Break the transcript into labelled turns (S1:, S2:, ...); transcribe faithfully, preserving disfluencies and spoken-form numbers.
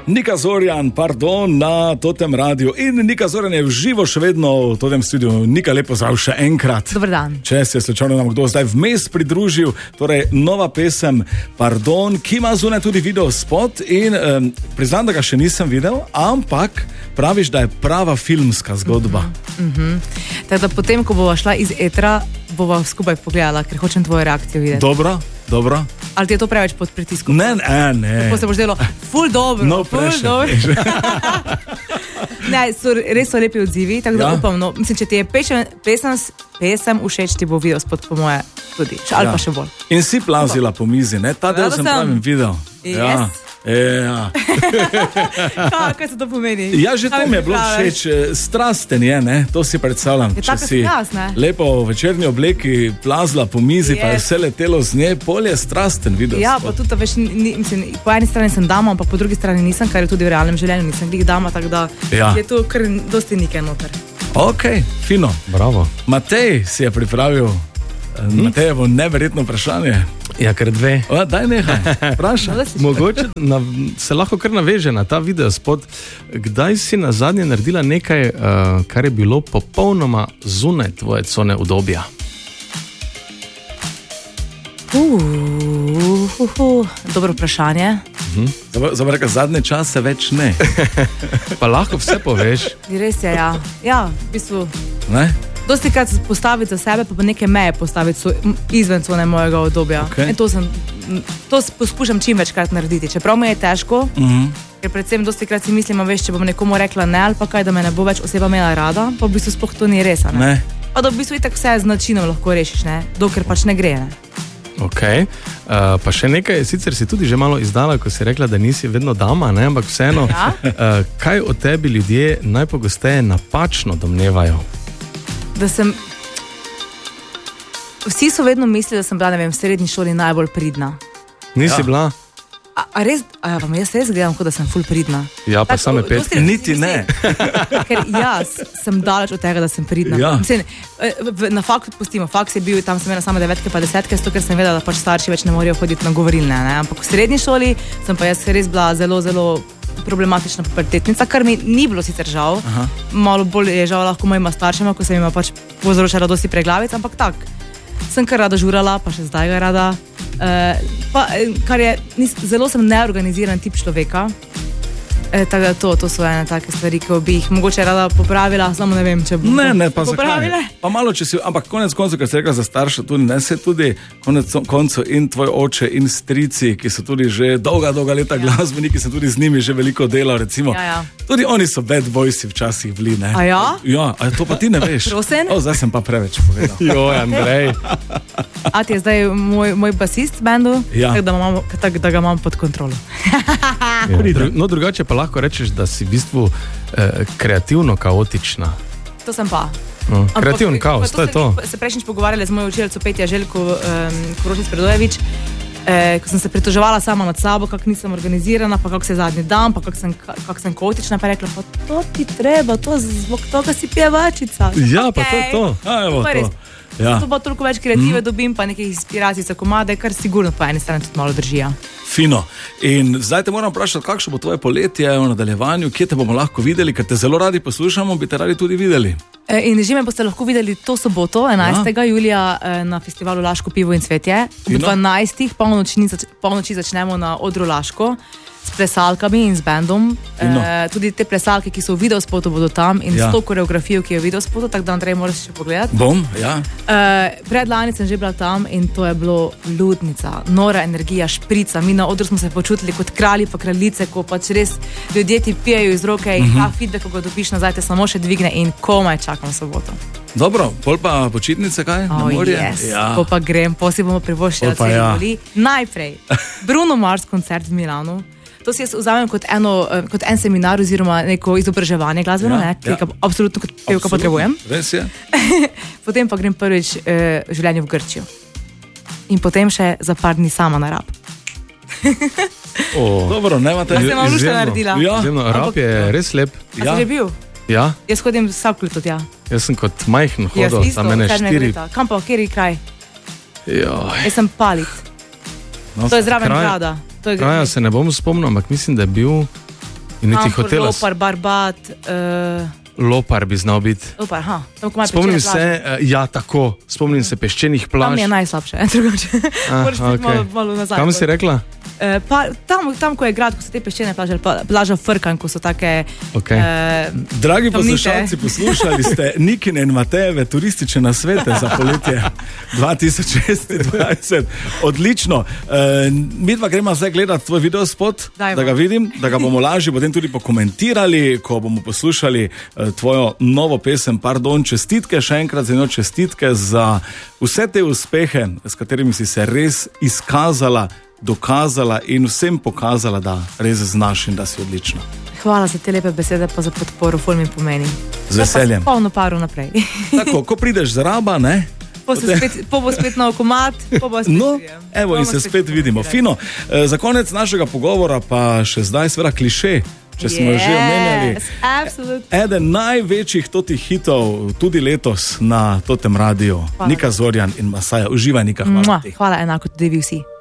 S1: Nika Zorjan, pardon, na Totem radiju. In Nika Zorjan je v živo še vedno v Totem studiu. Nika, lepo zdrav še enkrat.
S2: Dobar dan.
S1: Če se je slučajno nam kdo zdaj vmes pridružil, torej nova pesem Pardon, ki ima zunaj tudi video spot in um, priznam, da ga še nisem videl, ampak praviš, da je prava filmska zgodba.
S2: Mm-hmm. Mm-hmm. Teda potem, ko bova šla iz etra, bova skupaj pogledala, ker hočem tvojo reakcijo videti.
S1: Dobro, dobro.
S2: Ali ti je to preveč pod pritiskom?
S1: Ne, ne, ne.
S2: Tako se boš delo, ful dobro,
S1: No
S2: ful
S1: pressure.
S2: dobro. Ne, so, res so lepi odzivi, tako da
S1: Ja.
S2: upam, no, mislim, če ti je pesem, pesem, pesem všeč, ti bo video spod po moje tudi, ali
S1: Ja.
S2: pa še bolj.
S1: In si plazila po mizi, ne? Ta del
S2: Rada
S1: sem
S2: sem.
S1: pravim videl. Ja.
S2: Yes.
S1: Ja.
S2: Kaj, kaj se to pomeni?
S1: Ja, že to
S2: Kaj
S1: mi je bilo
S2: pripraviš?
S1: všeč, eh, strasten je, ne? To si predstavljam.
S2: Je
S1: Če
S2: taka
S1: si
S2: strast, ne?
S1: lepo v večerni obleki plazla po mizi, pa je
S2: Yes.
S1: vse letelo z nje, pol je strasten video.
S2: Ja, pa tudi, veš, ni, mislim, po eni strani sem dama, ampak po drugi strani nisem, kar je tudi v realnem življenju, nisem glih dama, tako da
S1: Ja.
S2: je to kar dosti nike noter.
S1: Ok, fino.
S3: Bravo.
S1: Matej si je pripravil hm? Matejevo neverjetno vprašanje.
S3: Ja, ker dve.
S1: O, daj nehaj, vprašaj.
S2: No, da si-
S3: Mogoče na, se lahko kar naveže na ta video spot. Kdaj si na zadnje naredila nekaj, uh, kar je bilo popolnoma zunaj tvoje cone udobja?
S2: Uh, uh, uh, dobro vprašanje.
S1: Zdaj reka, zadnje čase več ne.
S3: Pa lahko vse poveš.
S2: Res je, ja. Ja, v bistvu.
S1: Ne?
S2: Dosti krat postaviti za sebe, pa pa neke meje postaviti so, m, izven cone mojega obdobja.
S1: Okej.
S2: In to, sem, m, to s- poskušam čim večkrat narediti. Čeprav mi je težko,
S1: Mhm.
S2: ker predvsem dosti krat si mislim, a veš, če bom nekomu rekla ne ali pa kaj, da me ne bo več oseba imela rada, pa v bistvu sploh to ni res. a Ne?
S1: Ne.
S2: Pa da v bistvu itak vse z načinom lahko rešiš, ne? Dokler pač ne gre. Ne?
S3: Okay. Uh, pa še nekaj, sicer si tudi že malo izdala, ko si rekla, da nisi vedno dama, ne? Ampak vseeno,
S2: Ja?
S3: uh, kaj o tebi ljudje najpogosteje napačno domnevajo?
S2: Da sem. Vsi so vedno mislili, da sem bila, ne vem, v srednji šoli najbolj pridna.
S3: Nisi
S1: Ja.
S3: bila?
S2: A, a res, a ja, pa jaz res gledam, kot da sem ful pridna.
S3: Ja, pa same
S2: to
S3: petke.
S2: si-
S1: Niti ne.
S2: Ker jaz sem daleč od tega, da sem pridna.
S1: Ja.
S2: Mislim, eh, v- na faktu pustimo, faks je bil, tam sem imela samo devetke pa desetke, zato ker sem vedela, da pač starši več ne morejo hoditi na govorilne. Ne? Ampak v srednji šoli sem pa jaz res bila zelo, zelo problematična pubertetnica, kar mi ni bilo sicer žal. Aha. Malo bolj je žal lahko mojima staršema, ko sem jima pač povzročala dosti preglavic, ampak tak. Sem kar rada žurala, pa še zdaj ga rada. Uh, pa, eh, kar je, nis, zelo sem neorganiziran tip človeka. E, tako da to, to so ene take stvari, ki bi jih mogoče rada popravila, samo ne vem, če bom
S1: Ne, ne, pa
S2: popravila.
S1: zakaj? Pa malo, če si, ampak konec koncev, ker si rekla za starše, tudi ne, se tudi konec koncev in tvoj oče in strici, ki so tudi že dolga, dolga leta ja. glasbeniki, sem tudi z njimi že veliko delal, recimo.
S2: Ja, ja.
S1: Tudi oni so bad boysi včasih bili, ne?
S2: A ja?
S1: Ja, a to pa ti ne veš.
S2: Prosim?
S1: O, zdaj sem pa preveč povedal.
S3: Joj, Andrej.
S2: Ati je zdaj moj, moj basist v bendu,
S1: Ja.
S2: tako da, imam- tak, da ga imam pod kontrolo.
S3: Ja. Dru, no, drugače pa lahko rečeš, da si v bistvu eh, kreativno kaotična.
S2: To sem pa.
S3: No,
S2: Ampak-
S3: kreativni
S2: pa
S3: kaos, to je to.
S2: Se prejšnjič pogovarjali z mojo učiteljico Petja Željko um, Korošic Predojevič, eh, ko sem se pritoževala sama nad sabo, kako nisem organizirana, pa kako se zadnji dan, pa kako sem, kak sem kaotična, pa je rekla, pa to ti treba, to zbog toga si pjevačica.
S3: Ja, pa to je
S2: Okej.
S3: to.
S1: A, evo
S2: Pa
S1: to.
S2: res.
S1: Ja.
S2: To pa toliko več kreative mm. dobim, pa nekaj inspiracij za komade, kar sigurno po eni strani tudi malo držijo.
S1: Fino. In zdaj te moram vprašati, kakšno bo tvoje poletje v nadaljevanju, kje te bomo lahko videli, ker te zelo radi poslušamo, bi te radi tudi videli.
S2: E, In že me boste lahko videli to soboto, enajstega julija, e, na festivalu Laško pivo in cvetje. Ob
S1: Fino.
S2: dvanajstih polnoči, zač- polnoči začnemo na odru Laško s plesalkami in z bendom.
S1: Fino.
S2: E, tudi te plesalke, ki so v videospotu, bodo tam in
S1: Ja.
S2: s to koreografijo, ki je v videospotu, tako da Andrej moraš še pogledati.
S1: Bom, ja.
S2: E, predlani sem že bila tam in to je bilo ludnica, nora energija, šprica. Mi na odru smo se počutili kot kralji pa kraljice, ko pač res ljudje ti pijejo iz roke in
S1: Mhm.
S2: ta feedback, ko ga dobiš nazaj, te samo še dvigne in komaj čakam soboto.
S1: Dobro, pol pa počitnice kaj? Na
S2: Oh,
S1: morje?
S2: yes.
S1: Ja.
S2: Ko pa grem, posi bomo privoščili
S1: Pol pa ja.
S2: ja. Najprej Bruno Mars koncert v Milanu. To si jaz vzamem kot, eno, eh, kot en seminar oziroma neko izobraževanje glasbeno,
S1: Ja,
S2: ja, ki
S1: ja.
S2: ga absolutno kot pevka
S1: Absolutno.
S2: potrebujem.
S1: Res je.
S2: Potem pa grem prvič eh, v življenju v Grčijo. In potem še za par dni sama na Rab.
S3: Oh.
S1: Dobro, ne imate
S2: Pa sem vam lušta
S3: izjemno.
S2: naredila.
S1: Ja.
S3: Izjemno, Rab je res lep.
S2: A
S1: Ja.
S2: si že bil?
S3: Ja,
S2: Jaz hodim vsak let od ja.
S3: jaz sem kot majhen
S2: Jaz
S3: hodil,
S2: isto,
S3: za mene
S2: sedmega
S3: štiri.
S2: leta. Kam pa, kjer je kraj?
S3: Joj.
S2: Jaz sem Palit.
S1: No,
S2: To je zraven
S3: kraj-
S2: grada. To je
S3: Kraja se ne bom spomnil, ampak mislim, da je bil In niti
S2: Kampur,
S3: hotela.
S2: Lopar, Barbat. Uh,
S3: Lopar bi znal biti.
S2: Lopar, aha. Tam, ko imajo
S3: Spomnim
S2: peščene
S3: se,
S2: plaže.
S3: uh, ja, tako, spomnim se peščenih
S2: Tam
S3: plaž.
S2: je najslabše, drugače.
S3: Ah,
S2: Moraš biti
S3: okej.
S2: malo, malo nazaj.
S3: Kam si rekla?
S2: Uh, pa, tam, tam, ko je grad, ko so te peščene plaže, pa, plaža Frkan, ko so take...
S3: Okay.
S2: Uh,
S1: Dragi
S2: kamnite.
S1: poslušalci, poslušali ste Nikine in Matejeve turistične nasvete za poletje dva tisoč šestindvajset. Odlično. E, mi dva gremo zdaj gledati tvoj videospot,
S2: Dajmo.
S1: da ga vidim, da ga bomo lažje potem tudi pokomentirali, ko bomo poslušali e, tvojo novo pesem Pardon. Čestitke, še enkrat za njo čestitke za vse te uspehe, s katerimi si se res izkazala, dokazala in vsem pokazala, da res znaš in da si odlična.
S2: Hvala za te lepe besede, pa za podporo, ful mi pomeni.
S1: Z veseljem.
S2: Polno paru naprej.
S1: Tako, ko prideš z Raba, ne?
S2: Po, se spet, po bo spet nov komad, po bo spet
S1: No,
S2: vidim.
S1: evo in
S2: Bomo
S1: se spet vidimo. Fino. E, za konec našega pogovora pa še zdaj seveda kliše, če smo
S2: Yes,
S1: že omenjali.
S2: absolutno.
S1: Eden največjih totih hitov tudi letos na Totem radiju.
S2: Hvala.
S1: Nika Zorjan in Masaja. Uživaj, Nika, hvala
S2: Mua,
S1: ti.
S2: Hvala enako tudi vi vsi.